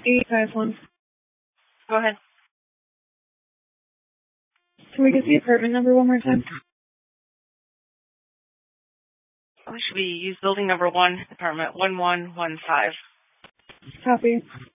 851. Go ahead. Can we get the apartment number one more time? Should we use building number 1, apartment 1115? Copy.